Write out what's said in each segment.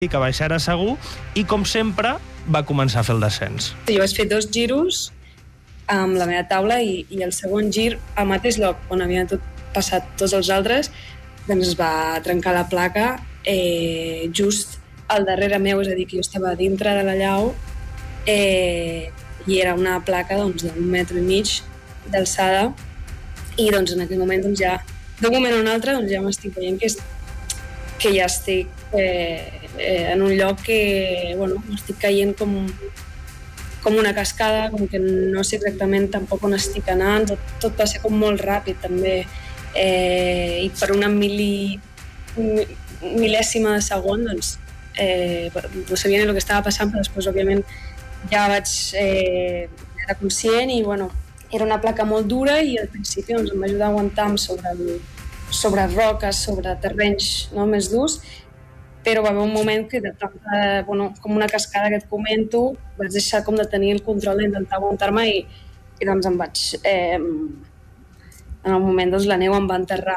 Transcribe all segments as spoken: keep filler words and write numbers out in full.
que baixara segur, i com sempre va començar a fer el descens. Jo vaig fer dos giros amb la meva taula i, i el segon gir al mateix lloc on havien tot passat tots els altres, doncs es va trencar la placa eh, just al darrere meu, és a dir, que jo estava dintre de la llau eh, i era una placa doncs, d'un metre i mig d'alçada i doncs en aquell moment doncs, ja d'un moment a un altre doncs, ja m'estic veient que, és, que ja estic eh, eh, en un lloc que bueno, estic caient com com una cascada, com que no sé exactament tampoc on estic anant, tot, tot va ser com molt ràpid també, eh, i per una mili, mil·lèsima de segon doncs, eh, no sabia ni el que estava passant, però després òbviament ja vaig eh, era conscient i bueno, era una placa molt dura i al principi doncs, em va ajudar a aguantar sobre, el, sobre roques, sobre terrenys no, més durs, però va haver un moment que de tanta, bueno, com una cascada que et comento, vaig deixar com de tenir el control d'intentar aguantar-me i, i doncs em vaig... Eh, en el moment doncs, la neu em va enterrar.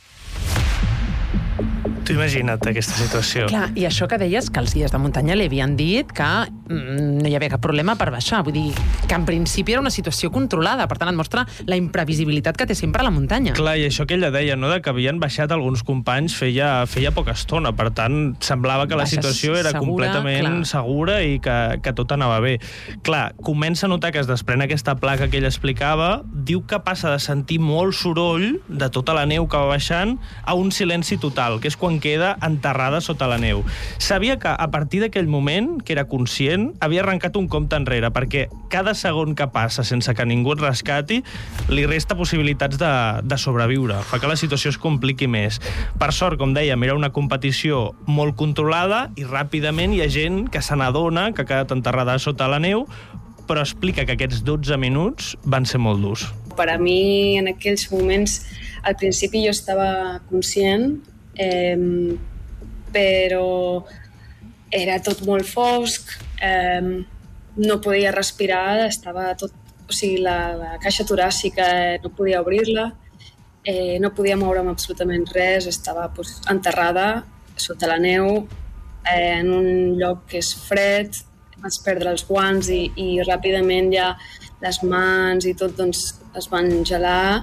Tu imagina't aquesta situació. Clar, i això que deies, que els guies de muntanya li havien dit que mm, no hi havia cap problema per baixar. Vull dir, que en principi era una situació controlada. Per tant, et mostra la imprevisibilitat que té sempre la muntanya. Clar, i això que ella deia, no?, de que havien baixat alguns companys feia, feia poca estona. Per tant, semblava que la Baixes situació era segura, completament clar. segura i que, que tot anava bé. Clar, comença a notar que es desprèn aquesta placa que ella explicava, diu que passa de sentir molt soroll de tota la neu que va baixant a un silenci total, que és quan queda enterrada sota la neu. Sabia que a partir d'aquell moment, que era conscient, havia arrencat un compte enrere, perquè cada segon que passa sense que ningú et rescati li resta possibilitats de, de sobreviure, fa que la situació es compliqui més. Per sort, com dèiem, era una competició molt controlada i ràpidament hi ha gent que se n'adona que ha quedat enterrada sota la neu, però explica que aquests dotze minuts van ser molt durs. Per a mi, en aquells moments, al principi jo estava conscient, Eh, però era tot molt fosc, eh, no podia respirar, estava tot, o sigui, la, la caixa toràcica no podia obrir-la, eh, no podia moure'm absolutament res, estava pues, enterrada sota la neu, eh, en un lloc que és fred, vaig perdre els guants i, i ràpidament ja les mans i tot doncs, es van gelar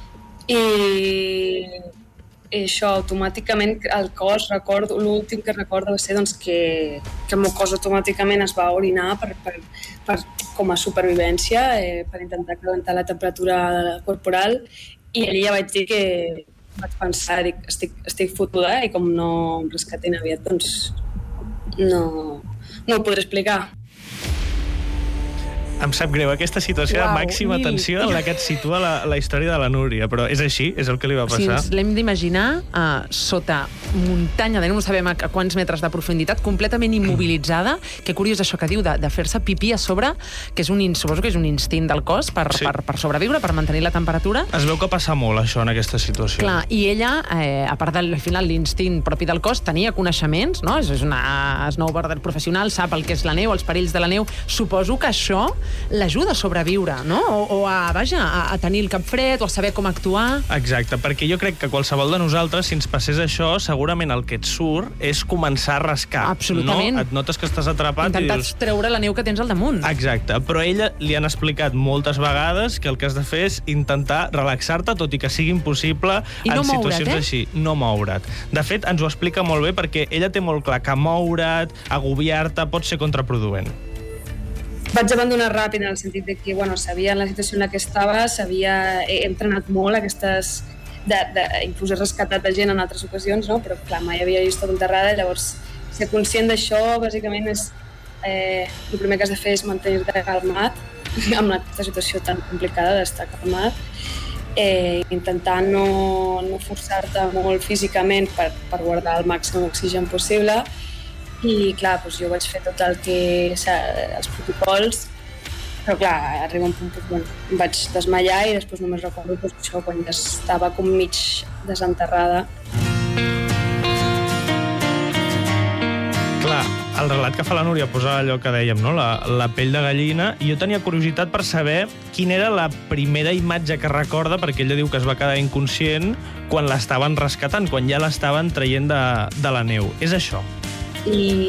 i I això, automàticament, el cos, recordo, l'últim que recordo va ser doncs, que, que el meu cos automàticament es va orinar per, per, per, com a supervivència, eh, per intentar calentar la temperatura corporal, i allà ja vaig dir que vaig pensar, dic, estic, estic fotuda, i com no em rescatin aviat, doncs no, no ho podré explicar. Em sap greu, aquesta situació Uau, de màxima Nil. tensió en la que et situa la, la història de la Núria, però és així, és el que li va O sigui, passar. ens l'hem d'imaginar uh, sota muntanya, de no sabem a, a quants metres de profunditat, completament immobilitzada. Que curiós això que diu, de, de fer-se pipí a sobre, que és un, suposo que és un instint del cos per, Sí. per, per sobreviure, per mantenir la temperatura. Es veu que passa molt, això, en aquesta situació. Clar, i ella, eh, a part del al final l'instint propi del cos, tenia coneixements, no? És una snowboarder professional, sap el que és la neu, els perills de la neu. Suposo que això l'ajuda a sobreviure, no? O, o a, vaja, a, a tenir el cap fred, o a saber com actuar. Exacte, perquè jo crec que qualsevol de nosaltres, si ens passés això, segurament el que et surt és començar a rascar. Absolutament. No? Et notes que estàs atrapat Intentar i dius... treure la neu que tens al damunt. Exacte, però a ella li han explicat moltes vegades que el que has de fer és intentar relaxar-te, tot i que sigui impossible I no en situacions moure't, eh? així. No moure't. De fet, ens ho explica molt bé perquè ella té molt clar que moure't, agobiar-te, pot ser contraproduent. Vaig abandonar ràpid en el sentit de que bueno, sabia la situació en la que estava, sabia, he entrenat molt aquestes, de, de, inclús he rescatat de gent en altres ocasions, no? Però clar, mai havia vist tot enterrada, llavors ser conscient d'això bàsicament és eh, el primer que has de fer és mantenir-te calmat amb aquesta situació tan complicada d'estar calmat, eh, intentar no, no forçar-te molt físicament per, per guardar el màxim oxigen possible. I clar, doncs jo vaig fer tot el que els protocols, però clar, arriba un punt que bueno, em vaig desmaiar i després només recordo doncs, això, quan ja estava com mig desenterrada. Clar, el relat que fa la Núria posa allò que dèiem, no? la, la pell de gallina, i jo tenia curiositat per saber quina era la primera imatge que recorda, perquè ella diu que es va quedar inconscient quan l'estaven rescatant, quan ja l'estaven traient de, de la neu. És això. i